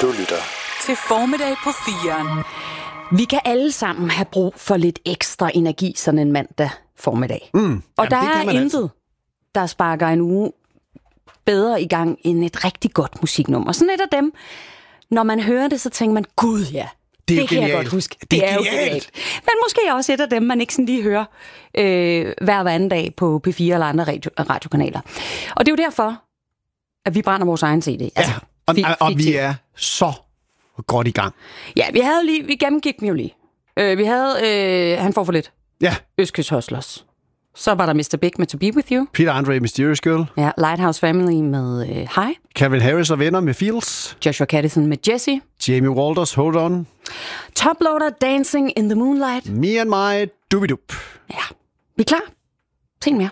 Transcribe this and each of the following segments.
Du lytter til Formiddag på 4'eren. Vi kan alle sammen have brug for lidt ekstra energi sådan en mandag formiddag. Og der er intet, der sparker en uge bedre i gang end et rigtig godt musiknummer. Sådan et af dem, når man hører det, så tænker man, gud ja, det kan jeg godt huske. Det er jo genialt. Men måske også et af dem, man ikke sådan lige hører hver anden dag på P4 eller andre radiokanaler. Og det er jo derfor, at vi brænder vores egen CD. Altså, og vi er så godt i gang. Ja, vi gennemgik dem jo lige. Vi havde Han får for lidt. Ja. Østkyst Hustlers. Så var der Mr. Big med To Be With You. Peter Andre, Mysterious Girl. Ja, Lighthouse Family med High. Calvin Harris og venner med Feels. Joshua Caddison med Jesse. Jamie Walters, Hold On. Toploader, Dancing in the Moonlight. Me and My, Doobie-Doop. Ja, vi er klar. Se mere.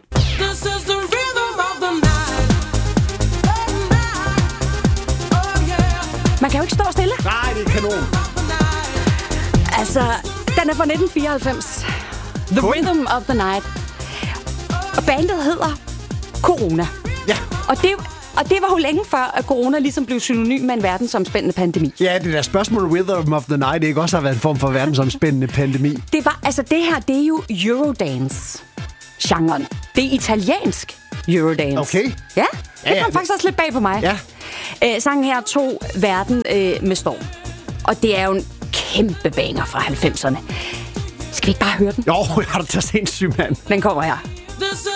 Man kan jo ikke stå stille. Nej, det er kanon. Altså, den er fra 1994. The Rhythm of the Night. Og bandet hedder Corona. Ja. Og det var jo længe før, at corona ligesom blev synonym med en verdensomspændende pandemi. Ja, det der spørgsmål Rhythm of the Night ikke også har været en form for verdensomspændende pandemi. Det er jo Eurodance-genren. Det er italiensk Eurodance. Okay. Ja, det kom faktisk også lidt bag på mig. Ja. Sangen her tog verden med storm. Og det er jo en kæmpe banger fra 90'erne. Skal vi ikke bare høre den? Jo, jeg har da taget sindssygt, mand. Den kommer her. This